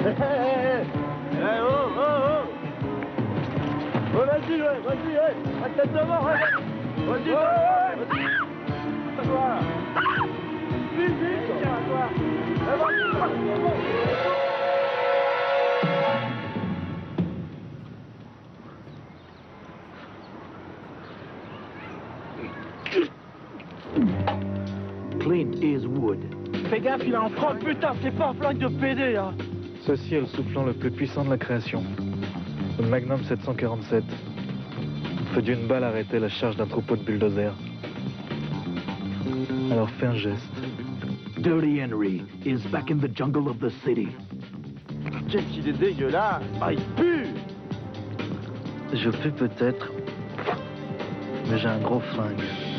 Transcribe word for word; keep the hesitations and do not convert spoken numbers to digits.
Eh, oh, oh, oh. Oh, vas-y, ouais, vas-y, ouais. À tête devant, ouais. Vas-y, ouais, ouais. Vas-y. Toi. Vite, vite. Tiens, toi. Eh, vas-y. Clint Eastwood. Fais gaffe, il a un franc, putain, c'est pas un flingue de P D, là. Ceci est le soufflant le plus puissant de la création. Le Magnum sept cent quarante-sept. Fait d'une balle arrêter la charge d'un troupeau de bulldozers. Alors fais un geste. Dirty Henry is back in the jungle of the city. Qu'est-ce qu'il est dégueulasse. Ah, il pue. Je pue peut-être, mais j'ai un gros flingue.